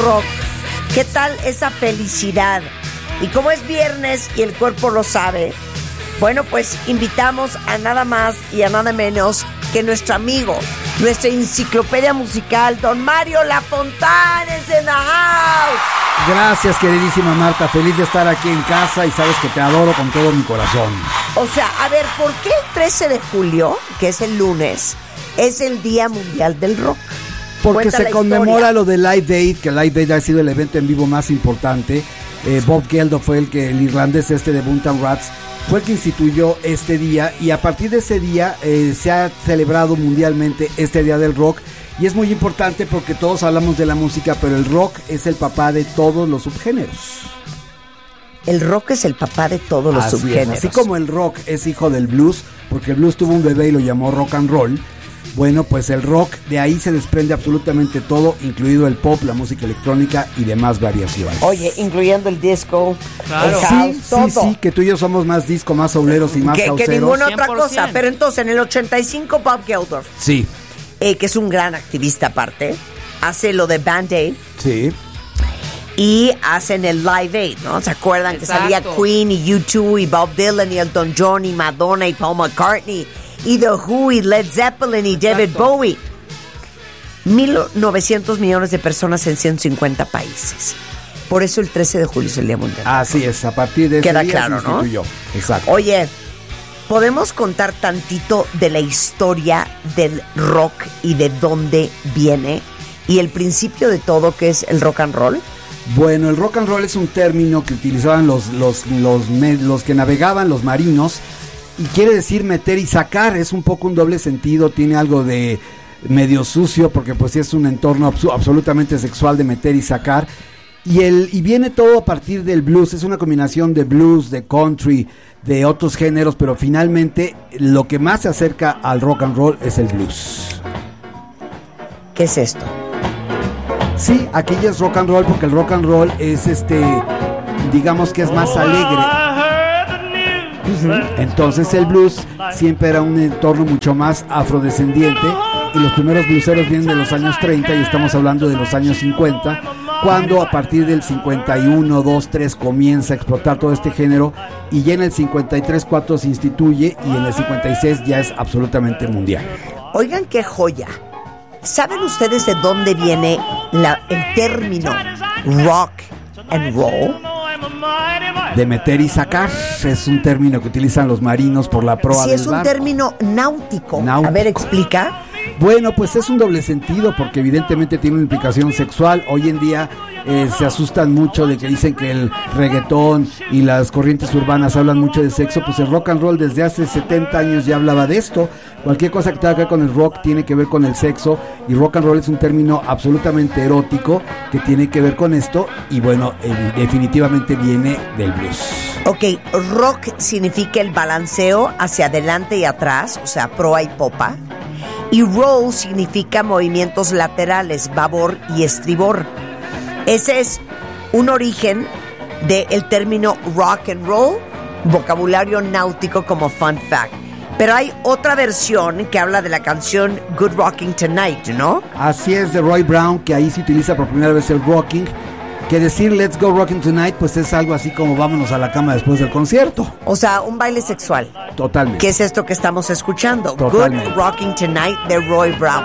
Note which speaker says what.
Speaker 1: rock. ¿Qué tal esa felicidad? Y como es viernes y el cuerpo lo sabe, bueno, pues invitamos a nada más y a nada menos que nuestro amigo, nuestra enciclopedia musical, don Mario Lafontane is in the house.
Speaker 2: Gracias, queridísima Marta, feliz de estar aquí en casa y sabes que te adoro con todo mi corazón.
Speaker 1: O sea, a ver, ¿por qué el 13 de julio, que es el lunes, es el Día Mundial del Rock?
Speaker 2: Porque se conmemora lo de Live Aid, que Live Aid ha sido el evento en vivo más importante. Bob Geldof fue el irlandés de Buntan Rats, fue el que instituyó este día, y a partir de ese día se ha celebrado mundialmente este Día del Rock, y es muy importante porque todos hablamos de la música, pero el rock es el papá de todos los subgéneros.
Speaker 1: El rock es el papá de todos los subgéneros.
Speaker 2: Así como el rock es hijo del blues, porque el blues tuvo un bebé y lo llamó rock and roll. Bueno, pues el rock, de ahí se desprende absolutamente todo, incluido el pop, la música electrónica y demás variaciones.
Speaker 1: Oye, incluyendo el disco,
Speaker 3: claro.
Speaker 1: el house, todo.
Speaker 2: Sí, que tú y yo somos más disco, más souleros y más
Speaker 1: que
Speaker 2: houseeros.
Speaker 1: ninguna otra
Speaker 3: 100%.
Speaker 1: cosa. Pero entonces, en el 85, Bob Geldof,
Speaker 2: Sí.
Speaker 1: que es un gran activista aparte, hace lo de Band Aid.
Speaker 2: Sí.
Speaker 1: Y hacen el Live Aid, ¿no? ¿Se acuerdan?
Speaker 3: Exacto.
Speaker 1: Que salía Queen y U2 y Bob Dylan y Elton John y Madonna y Paul McCartney y The Who y Led Zeppelin y David Bowie. 1.900 millones de personas en 150 países. Por eso el 13 de julio es el Día Mundial.
Speaker 2: Así es, a partir de ese
Speaker 1: Queda
Speaker 2: día
Speaker 1: claro,
Speaker 2: se instituyó.
Speaker 1: ¿no?
Speaker 2: Exacto.
Speaker 1: Oye, ¿podemos contar tantito de la historia del rock y de dónde viene? Y el principio de todo, que es el rock and roll.
Speaker 2: Bueno, el rock and roll es un término que utilizaban los que navegaban, los marinos, y quiere decir meter y sacar. Es un poco un doble sentido, tiene algo de medio sucio, porque pues es un entorno absolutamente sexual de meter y sacar. Y viene todo a partir del blues, es una combinación de blues, de country, de otros géneros, pero finalmente lo que más se acerca al rock and roll es el blues.
Speaker 1: ¿Qué es esto?
Speaker 2: Sí, aquí ya es rock and roll, porque el rock and roll es digamos que es más alegre. Entonces el blues siempre era un entorno mucho más afrodescendiente, y los primeros blueseros vienen de los años 30 y estamos hablando de los años 50, cuando a partir del 51, 2, 3 comienza a explotar todo este género, y ya en el 53, 4 se instituye, y en el 56 ya es absolutamente mundial.
Speaker 1: Oigan qué joya. ¿Saben ustedes de dónde viene el término rock and roll?
Speaker 2: De meter y sacar, es un término que utilizan los marinos por la proa del barco.
Speaker 1: Sí, es un término náutico. A ver, explica.
Speaker 2: Bueno, pues es un doble sentido, porque evidentemente tiene una implicación sexual. Hoy en día se asustan mucho de que dicen que el reggaetón y las corrientes urbanas hablan mucho de sexo. Pues el rock and roll desde hace 70 años ya hablaba de esto. Cualquier cosa que tenga que ver con el rock tiene que ver con el sexo, y rock and roll es un término absolutamente erótico que tiene que ver con esto, y bueno, definitivamente viene del blues.
Speaker 1: Ok, rock significa el balanceo hacia adelante y atrás, o sea, proa y popa. Y roll significa movimientos laterales, babor y estribor. Ese es un origen del término rock and roll, vocabulario náutico como fun fact. Pero hay otra versión que habla de la canción Good Rocking Tonight, ¿no?
Speaker 2: Así es, de Roy Brown, que ahí se utiliza por primera vez el rocking. Que decir Let's Go Rocking Tonight, pues es algo así como vámonos a la cama después del concierto.
Speaker 1: O sea, un baile sexual.
Speaker 2: Totalmente.
Speaker 1: ¿Qué es esto que estamos escuchando?
Speaker 2: Totalmente.
Speaker 1: Good Rocking Tonight de Roy Brown.